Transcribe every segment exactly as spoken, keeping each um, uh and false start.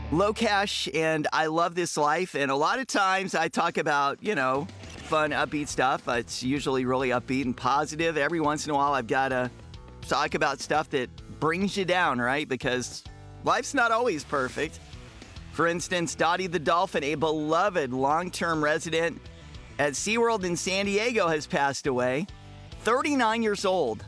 Lokesh, and I love this life. And a lot of times I talk about, you know, fun, upbeat stuff. It's usually really upbeat and positive. Every once in a while I've got to talk about stuff that brings you down, right? Because life's not always perfect. For instance, Dottie the Dolphin, a beloved long-term resident at SeaWorld in San Diego, has passed away. thirty-nine years old.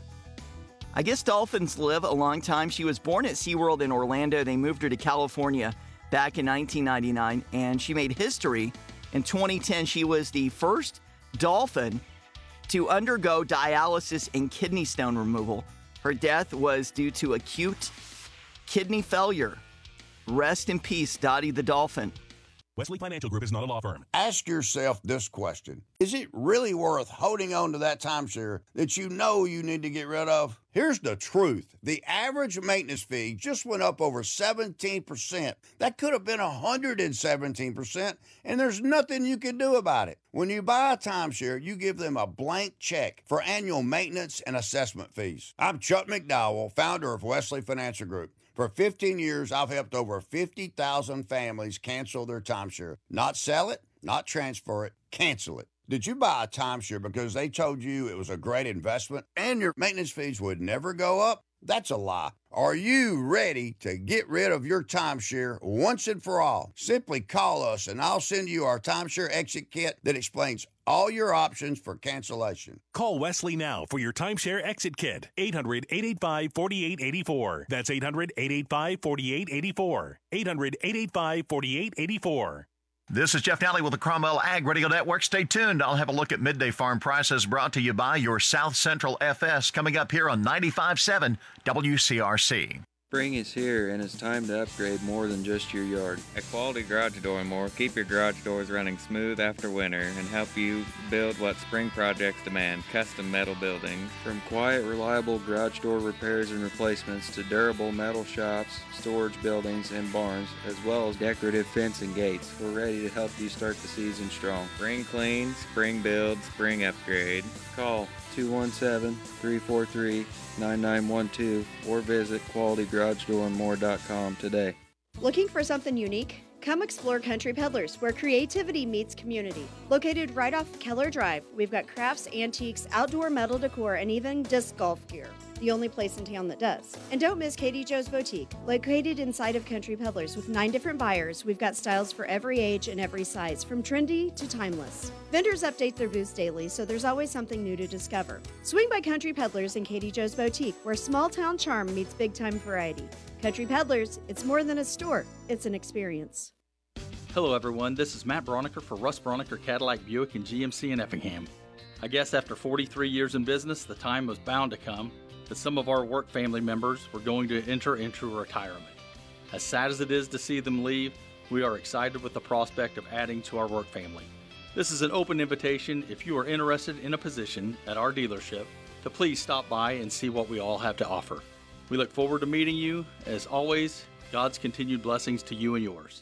I guess dolphins live a long time. She was born at SeaWorld in Orlando. They moved her to California back in nineteen ninety-nine, and she made history. In twenty ten, she was the first dolphin to undergo dialysis and kidney stone removal. Her death was due to acute kidney failure. Rest in peace, Dottie the Dolphin. Wesley Financial Group is not a law firm. Ask yourself this question. Is it really worth holding on to that timeshare that you know you need to get rid of? Here's the truth. The average maintenance fee just went up over seventeen percent. That could have been one hundred seventeen percent, and there's nothing you can do about it. When you buy a timeshare, you give them a blank check for annual maintenance and assessment fees. I'm Chuck McDowell, founder of Wesley Financial Group. For fifteen years, I've helped over fifty thousand families cancel their timeshare. Not sell it, not transfer it, cancel it. Did you buy a timeshare because they told you it was a great investment and your maintenance fees would never go up? That's a lie. Are you ready to get rid of your timeshare once and for all? Simply call us and I'll send you our timeshare exit kit that explains all your options for cancellation. Call Wesley now for your timeshare exit kit. eight hundred, eight eight five, four eight eight four. That's eight hundred, eight eight five, four eight eight four. eight hundred, eight eight five, four eight eight four. This is Jeff Nally with the Cromwell Ag Radio Network. Stay tuned. I'll have a look at midday farm prices brought to you by your South Central F S coming up here on ninety-five point seven W C R C. Spring is here, and it's time to upgrade more than just your yard. At Quality Garage Door and More, keep your garage doors running smooth after winter and help you build what spring projects demand, custom metal buildings. From quiet, reliable garage door repairs and replacements to durable metal shops, storage buildings, and barns, as well as decorative fence and gates, we're ready to help you start the season strong. Spring clean, spring build, spring upgrade. Call two one seven, three four three, nine nine one two or visit quality garage door and more dot com today. Looking for something unique? Come explore Country Peddlers, where creativity meets community. Located right off Keller Drive, we've got crafts, antiques, outdoor metal decor, and even disc golf gear. The only place in town that does. And don't miss Katie Joe's Boutique. Located inside of Country Peddlers with nine different buyers, we've got styles for every age and every size, from trendy to timeless. Vendors update their booths daily, so there's always something new to discover. Swing by Country Peddlers and Katie Joe's Boutique, where small town charm meets big time variety. Country Peddlers, it's more than a store, it's an experience. Hello everyone, this is Matt Broniker for Russ Broniker Cadillac Buick and G M C in Effingham. I guess after forty-three years in business, the time was bound to come that some of our work family members were going to enter into retirement. As sad as it is to see them leave, we are excited with the prospect of adding to our work family. This is an open invitation if you are interested in a position at our dealership to please stop by and see what we all have to offer. We look forward to meeting you. As always, God's continued blessings to you and yours.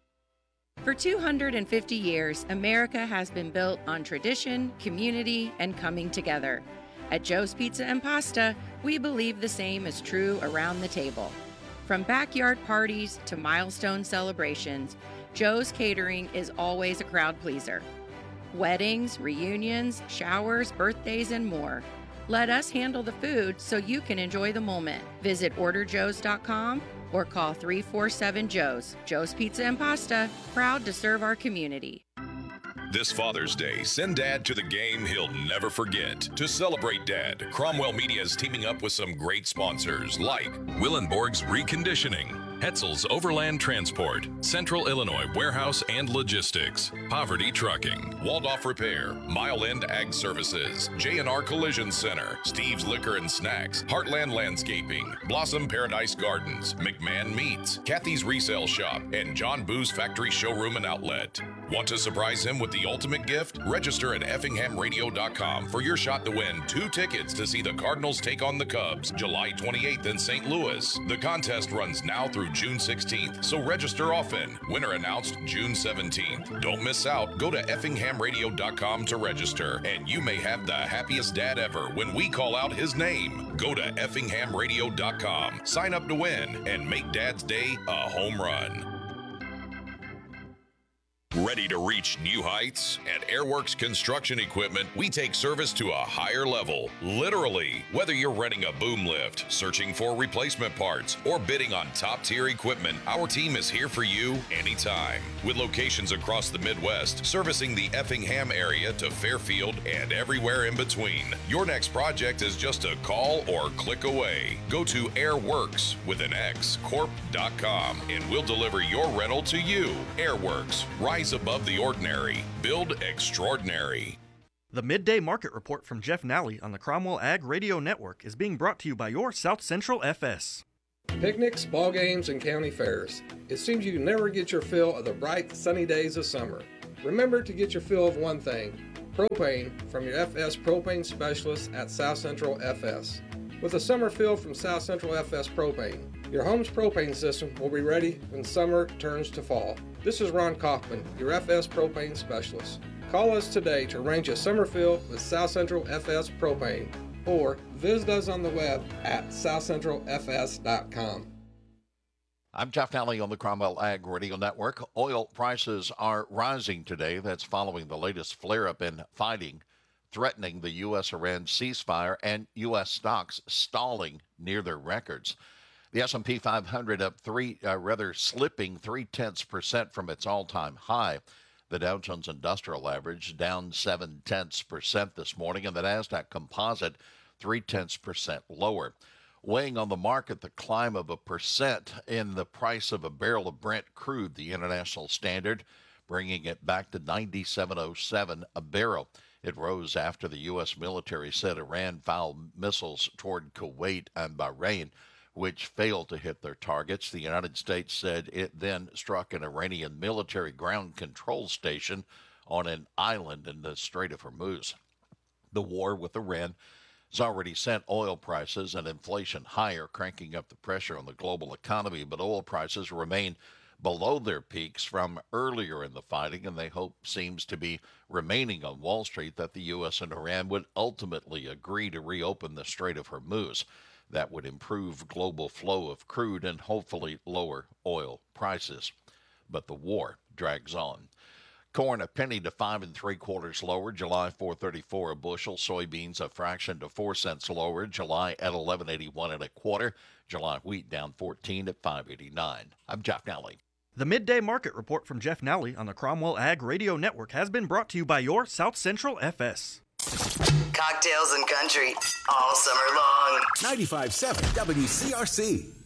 For two hundred fifty years, America has been built on tradition, community, and coming together. At Joe's Pizza and Pasta, we believe the same is true around the table. From backyard parties to milestone celebrations, Joe's Catering is always a crowd pleaser. Weddings, reunions, showers, birthdays, and more. Let us handle the food so you can enjoy the moment. Visit order joes dot com or call three four seven Joe's. Joe's Pizza and Pasta, proud to serve our community. This Father's Day, send Dad to the game he'll never forget. To celebrate Dad, Cromwell Media is teaming up with some great sponsors like Willenborg's Reconditioning, Hetzel's Overland Transport, Central Illinois Warehouse and Logistics, Poverty Trucking, Waldorf Repair, Mile End Ag Services, J and R Collision Center, Steve's Liquor and Snacks, Heartland Landscaping, Blossom Paradise Gardens, McMahon Meats, Kathy's Resale Shop, and John Boo's Factory Showroom and Outlet. Want to surprise him with the ultimate gift? Register at effingham radio dot com for your shot to win two tickets to see the Cardinals take on the Cubs July twenty-eighth in Saint Louis. The contest runs now through June sixteenth, so register often. Winner announced June seventeenth. Don't miss out. Go to effingham radio dot com to register, and you may have the happiest dad ever when we call out his name. Go to effingham radio dot com, sign up to win, and make Dad's day a home run. Ready to reach new heights? At Airworks Construction Equipment, we take service to a higher level. Literally, whether you're renting a boom lift, searching for replacement parts, or bidding on top-tier equipment, our team is here for you anytime. With locations across the Midwest, servicing the Effingham area to Fairfield and everywhere in between. Your next project is just a call or click away. Go to airworks with an X corp dot com and we'll deliver your rental to you. Airworks, rise above the ordinary, build extraordinary. The Midday Market Report from Jeff Nally on the Cromwell Ag Radio Network is being brought to you by your South Central F S. Picnics, ball games, and county fairs. It seems you never get your fill of the bright, sunny days of summer. Remember to get your fill of one thing, propane, from your F S propane specialist at South Central F S. With a summer fill from South Central F S Propane, your home's propane system will be ready when summer turns to fall. This is Ron Kaufman, your F S Propane Specialist. Call us today to arrange a summer fill with South Central F S Propane, or visit us on the web at south central f s dot com. I'm Jeff Nally on the Cromwell Ag Radio Network. Oil prices are rising today. That's following the latest flare-up in fighting, threatening the U S Iran ceasefire and U S stocks stalling near their records. The S and P five hundred up three, uh, rather slipping three-tenths percent from its all-time high. The Dow Jones Industrial Average down seven-tenths percent this morning, and the NASDAQ Composite three-tenths percent lower. Weighing on the market, the climb of a percent in the price of a barrel of Brent crude, the international standard, bringing it back to ninety-seven oh seven a barrel. It rose after the U S military said Iran fired missiles toward Kuwait and Bahrain, which failed to hit their targets. The United States said it then struck an Iranian military ground control station on an island in the Strait of Hormuz. The war with Iran has already sent oil prices and inflation higher, cranking up the pressure on the global economy, but oil prices remain below their peaks from earlier in the fighting, and they hope seems to be remaining on Wall Street that the U S and Iran would ultimately agree to reopen the Strait of Hormuz. That would improve global flow of crude and hopefully lower oil prices. But the war drags on. Corn a penny to five and three quarters lower. July four thirty-four a bushel. Soybeans a fraction to four cents lower. July at eleven eighty-one and a quarter. July wheat down fourteen at five eighty-nine. I'm Jeff Nally. The Midday Market Report from Jeff Nally on the Cromwell Ag Radio Network has been brought to you by your South Central F S. Cocktails and country all summer long. ninety-five point seven W C R C.